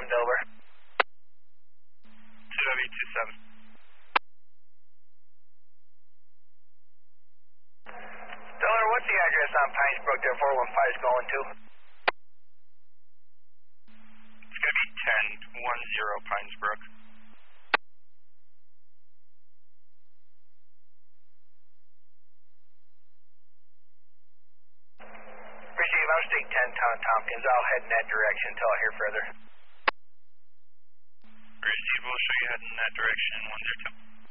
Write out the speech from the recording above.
Dover. 2W27. Dover, what's the address on Pines Brook there 415 is going to? It's going to be 1010 Pines Brook. Receive, I'm State 10 Tompkins. I'll head in that direction until I hear further. Receive, we'll show you heading in that direction 102.